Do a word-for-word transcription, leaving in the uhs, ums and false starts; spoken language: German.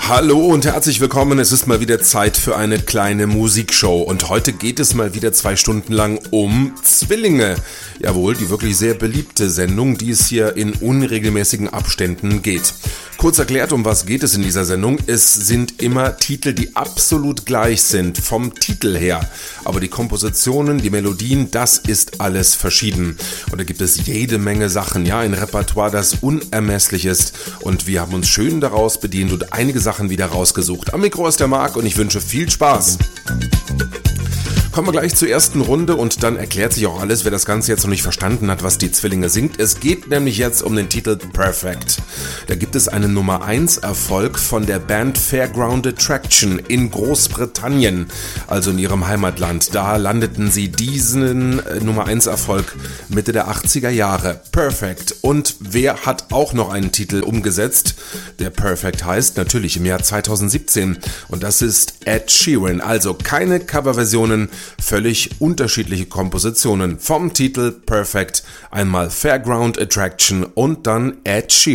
Hallo und herzlich willkommen, es ist mal wieder Zeit für eine kleine Musikshow und heute geht es mal wieder zwei Stunden lang um Zwillinge. Jawohl, die wirklich sehr beliebte Sendung, die es hier in unregelmäßigen Abständen geht. Kurz erklärt, um was geht es in dieser Sendung? Es sind immer Titel, die absolut gleich sind, vom Titel her. Aber die Kompositionen, die Melodien, das ist alles verschieden. Und da gibt es jede Menge Sachen, ja, ein Repertoire, das unermesslich ist. Und wir haben uns schön daraus bedient und einige Sachen wieder rausgesucht. Am Mikro ist der Marc und ich wünsche viel Spaß. Kommen wir gleich zur ersten Runde und dann erklärt sich auch alles, wer das Ganze jetzt noch nicht verstanden hat, was die Zwillinge singt. Es geht nämlich jetzt um den Titel Perfect. Da gibt es einen Nummer eins Erfolg von der Band Fairground Attraction in Großbritannien, also in ihrem Heimatland. Da landeten sie diesen Nummer eins Erfolg Mitte der achtziger Jahre. Perfect. Und wer hat auch noch einen Titel umgesetzt, der Perfect heißt? Natürlich im Jahr zweitausendsiebzehn. Und das ist Ed Sheeran. Also keine Coverversionen, völlig unterschiedliche Kompositionen. Vom Titel Perfect einmal Fairground Attraction und dann Ed Sheeran.